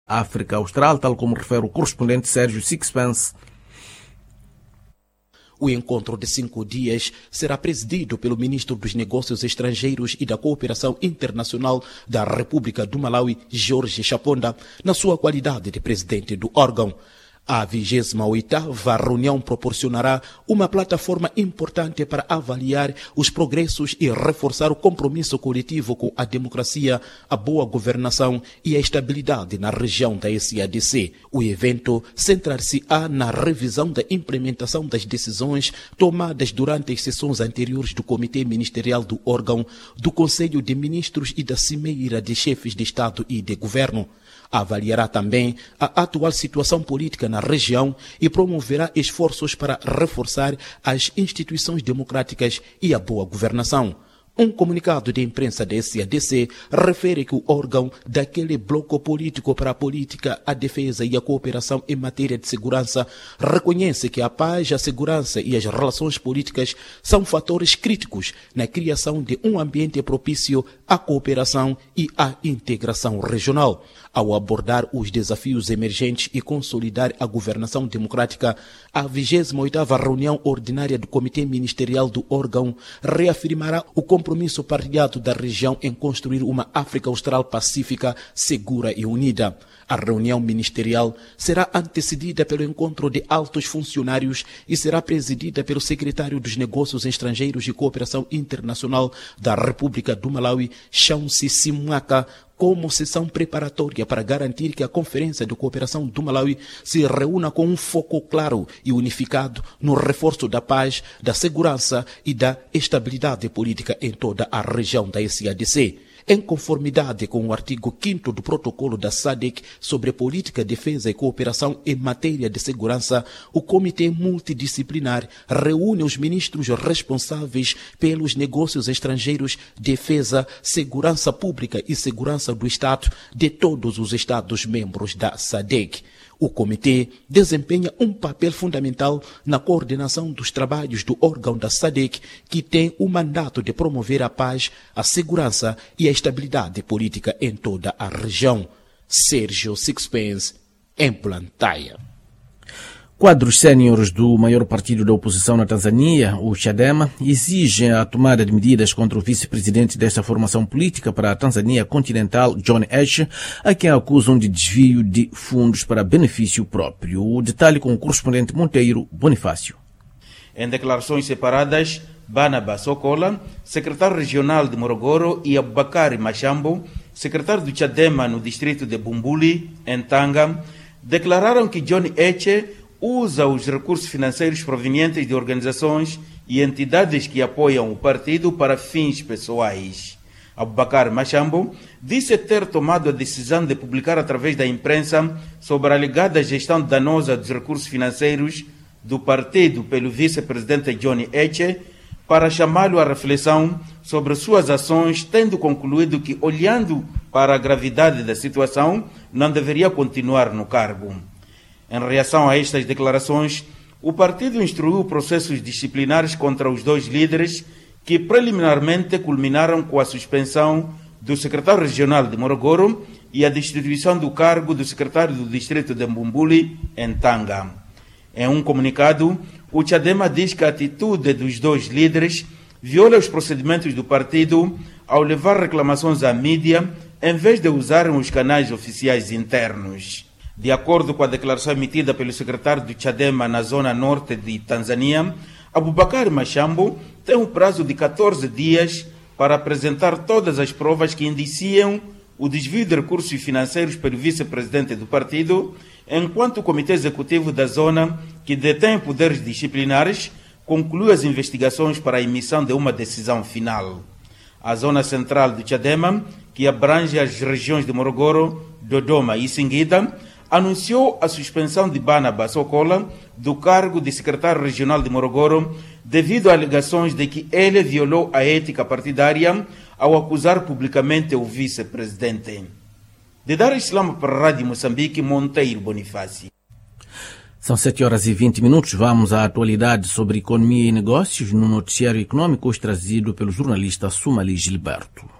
África Austral, tal como refere o correspondente Sérgio Sixpence. O encontro de 5 dias será presidido pelo ministro dos Negócios Estrangeiros e da Cooperação Internacional da República do Malawi, Jorge Chaponda, na sua qualidade de presidente do órgão. A 28ª reunião proporcionará uma plataforma importante para avaliar os progressos e reforçar o compromisso coletivo com a democracia, a boa governação e a estabilidade na região da SADC. O evento centrar-se-á na revisão da implementação das decisões tomadas durante as sessões anteriores do Comitê Ministerial do órgão, do Conselho de Ministros e da Cimeira de Chefes de Estado e de Governo. Avaliará também a atual situação política na região e promoverá esforços para reforçar as instituições democráticas e a boa governação. Um comunicado de imprensa da SADC refere que o órgão daquele bloco político para a política, a defesa e a cooperação em matéria de segurança reconhece que a paz, a segurança e as relações políticas são fatores críticos na criação de um ambiente propício à cooperação e à integração regional. Ao abordar os desafios emergentes e consolidar a governação democrática, a 28ª reunião ordinária do Comitê Ministerial do órgão reafirmará o compromisso partilhado da região em construir uma África Austral pacífica, segura e unida. A reunião ministerial será antecedida pelo encontro de altos funcionários e será presidida pelo secretário dos Negócios Estrangeiros e Cooperação Internacional da República do Malawi, Chauncey Simwaka, como sessão preparatória para garantir que a Conferência de Cooperação do Malawi se reúna com um foco claro e unificado no reforço da paz, da segurança e da estabilidade política em toda a região da SADC. Em conformidade com o artigo 5º do protocolo da SADC sobre política, defesa e cooperação em matéria de segurança, o Comitê Multidisciplinar reúne os ministros responsáveis pelos negócios estrangeiros, defesa, segurança pública e segurança do Estado de todos os Estados-membros da SADC. O comitê desempenha um papel fundamental na coordenação dos trabalhos do órgão da SADC, que tem o mandato de promover a paz, a segurança e a estabilidade política em toda a região. Sérgio Sixpence, em Blantyre. Quadros séniores do maior partido da oposição na Tanzânia, o Chadema, exigem a tomada de medidas contra o vice-presidente desta formação política para a Tanzânia continental, John Heche, a quem acusam de desvio de fundos para benefício próprio. O detalhe com o correspondente Monteiro Bonifácio. Em declarações separadas, Barnaba Sokola, secretário regional de Morogoro, e Abubakar Machambo, secretário do Chadema no distrito de Bumbuli, em Tanga, declararam que John Heche usa os recursos financeiros provenientes de organizações e entidades que apoiam o partido para fins pessoais. Abubakar Machambo disse ter tomado a decisão de publicar através da imprensa sobre a alegada gestão danosa dos recursos financeiros do partido pelo vice-presidente John Heche para chamá-lo à reflexão sobre suas ações, tendo concluído que, olhando para a gravidade da situação, não deveria continuar no cargo. Em reação a estas declarações, o partido instruiu processos disciplinares contra os dois líderes, que preliminarmente culminaram com a suspensão do secretário regional de Morogoro e a destituição do cargo do secretário do distrito de Bumbuli, em Tanga. Em um comunicado, o Chadema diz que a atitude dos dois líderes viola os procedimentos do partido ao levar reclamações à mídia, em vez de usarem os canais oficiais internos. De acordo com a declaração emitida pelo secretário do Chadema na zona norte de Tanzânia, Abubakar Machambo tem um prazo de 14 dias para apresentar todas as provas que indiciam o desvio de recursos financeiros pelo vice-presidente do partido, enquanto o Comitê Executivo da zona, que detém poderes disciplinares, conclui as investigações para a emissão de uma decisão final. A zona central do Chadema, que abrange as regiões de Morogoro, Dodoma e Singida, anunciou a suspensão de Barnaba Sokola do cargo de secretário regional de Morogoro devido a alegações de que ele violou a ética partidária ao acusar publicamente o vice-presidente. De Dar es Salaam para a Rádio Moçambique, Monteiro Bonifácio. São 7h20. Vamos à atualidade sobre economia e negócios no noticiário econômico, hoje trazido pelo jornalista Sumali Gilberto.